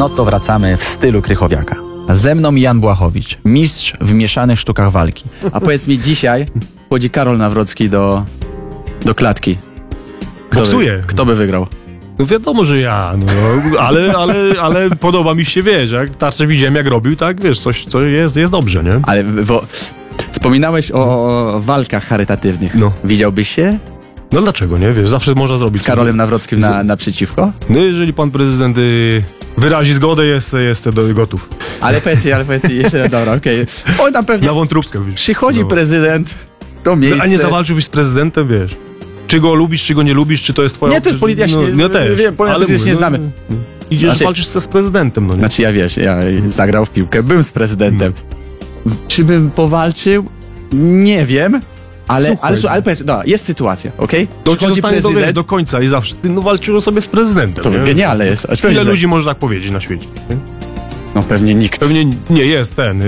No to wracamy w stylu Krychowiaka. Ze mną Jan Błachowicz, mistrz w mieszanych sztukach walki. A powiedz mi, dzisiaj wchodzi Karol Nawrocki do klatki. Kto by wygrał? No wiadomo, że ja, no, ale podoba mi się, wiesz, jak tarczę widziałem, jak robił, tak, wiesz, coś, co jest dobrze, nie? Ale wspominałeś o walkach charytatywnych. No. Widziałbyś się? No dlaczego, nie? Wiesz, zawsze można zrobić. Z Karolem Nawrockim naprzeciwko? No jeżeli pan prezydent wyrazi zgodę, jestem gotów. Ale powiedz mi jeszcze, dobra, okej. On na pewno... Na wątróbkę, wiesz. Przychodzi prezydent do miejsca. No, a nie zawalczyłbyś z prezydentem, wiesz? Czy go lubisz, czy go nie lubisz, czy to jest twoja... Nie, to jest politycznie, ja też. Wiem, politycznie nie znamy. Idziesz, walczysz z prezydentem, no nie? Znaczy ja zagrał w piłkę, byłem z prezydentem. Czy bym powalczył? Nie wiem. Ale powiedz, no, jest sytuacja, okej? To ci zostanie do końca i zawsze. Ty walczył sobie z prezydentem. To genialne jest. Ile ludzi może tak powiedzieć na świecie? Nie? No pewnie nikt. Pewnie nie jest ten.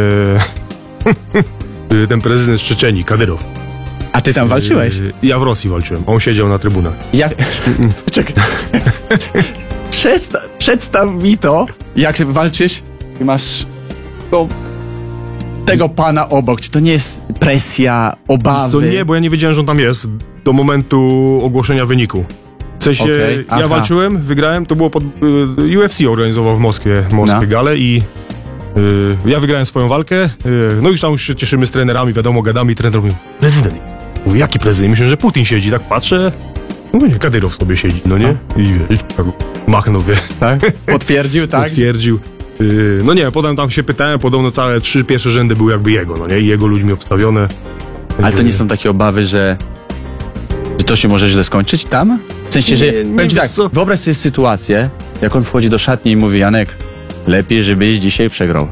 Ten prezydent z Czeczenii, Kadyrow. A ty tam walczyłeś? Ja w Rosji walczyłem. On siedział na trybunach. Czekaj. Przedstaw mi to, jak walczysz i masz tego pana obok. Czy to nie jest presja, obawy? To nie, bo ja nie wiedziałem, że on tam jest do momentu ogłoszenia wyniku. W sensie, ja walczyłem, wygrałem, to było UFC organizował w Moskwie galę i ja wygrałem swoją walkę, no już tam się cieszymy z trenerami, wiadomo, gadamy i trener mówi, prezydent. Mówię, jaki prezydent? Myślę, że Putin siedzi, tak patrzę, no nie, Kadyrow sobie siedzi, no nie? I wiesz, tak machnął, wie. Tak? Potwierdził, tak? Potwierdził. No nie, potem tam się pytałem, podobno całe 3 pierwsze rzędy były jakby jego, no nie? I jego ludźmi obstawione. Ale to nie są takie obawy, że to się może źle skończyć tam? W sensie, że wyobraź sobie sytuację, jak on wchodzi do szatni i mówi, Janek, lepiej, żebyś dzisiaj przegrał.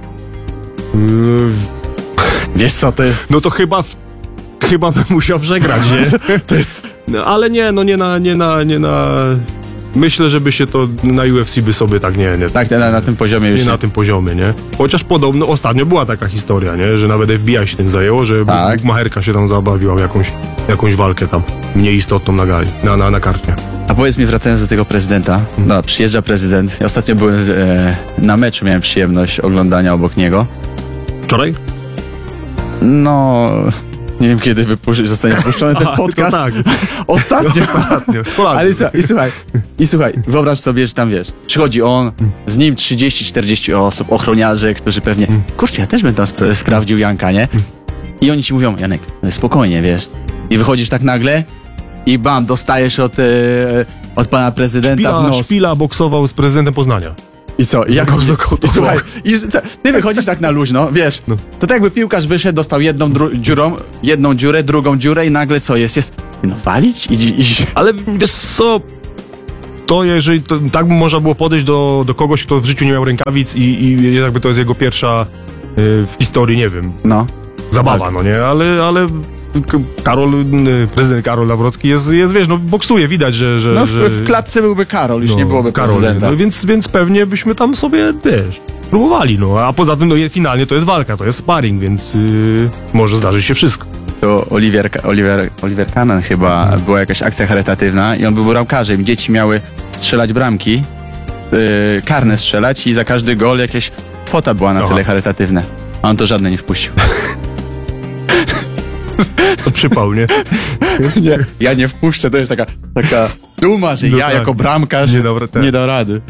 Wiesz co to jest? No to chyba bym musiał przegrać, nie? To jest... No, ale nie, no nie na... Myślę, żeby się to na UFC by sobie tak nie. Tak, na tym poziomie już nie. Na tym poziomie, nie? Chociaż podobno ostatnio była taka historia, nie? Że nawet FBI się tym zajęło, że bukmacherka się tam zabawiła w jakąś walkę tam mniej istotną na gali, na karcie. A powiedz mi, wracając do tego prezydenta, no, przyjeżdża prezydent. Ja ostatnio byłem na meczu, miałem przyjemność oglądania obok niego. Wczoraj? No... Nie wiem, kiedy zostanie wypuszczony ten podcast. Tak. Ostatnio. Ale słuchaj, wyobraź sobie, że tam wiesz, przychodzi on, z nim 30-40 osób, ochroniarze, którzy pewnie, kurczę, ja też bym tam sprawdził Janka, nie? I oni ci mówią, Janek, spokojnie, wiesz. I wychodzisz tak nagle i bam, dostajesz od pana prezydenta w nos. Szpila boksował z prezydentem Poznania. I co? I jak słuchaj, ty wychodzisz tak na luźno, wiesz, to tak jakby piłkarz wyszedł, dostał jedną dziurę, drugą dziurę i nagle co jest? No walić? Ale wiesz co, to jeżeli tak by można było podejść do kogoś, kto w życiu nie miał rękawic i jakby to jest jego pierwsza w historii, nie wiem, zabawa, tak. No nie, ale prezydent Karol Nawrocki jest wiesz, no boksuje, widać, że... No w klatce byłby Karol, już nie byłoby prezydenta. No, więc pewnie byśmy tam sobie, wiesz, próbowali, no, a poza tym, no finalnie to jest walka, to jest sparring, więc może zdarzyć się wszystko. To Oliver Kahn chyba, była jakaś akcja charytatywna i on był bramkarzem, dzieci miały strzelać bramki, karne strzelać i za każdy gol jakaś kwota była na cele charytatywne, a on to żadne nie wpuścił. To przypał, nie? Nie, ja nie wpuszczę, to jest taka duma, że ja jako bramkarz nie dam rady.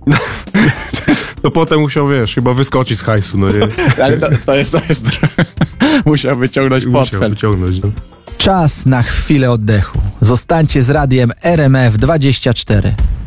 To potem musiał, wiesz, chyba wyskoczyć z hajsu, no nie? Ale to jest musiał wyciągnąć portfel. No. Czas na chwilę oddechu. Zostańcie z radiem RMF 24.